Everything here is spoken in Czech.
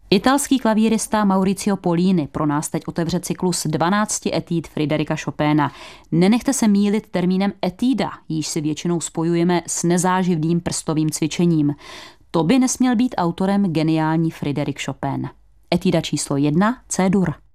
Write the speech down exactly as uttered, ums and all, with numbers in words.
Italský klavírista Maurizio Pollini pro nás teď otevře cyklus dvanácti etíd Fryderika Chopina. Nenechte se mýlit termínem etída, již si většinou spojujeme s nezáživným prstovým cvičením. To by nesměl být autorem geniální Fryderik Chopin. Etída číslo jedna C-dur.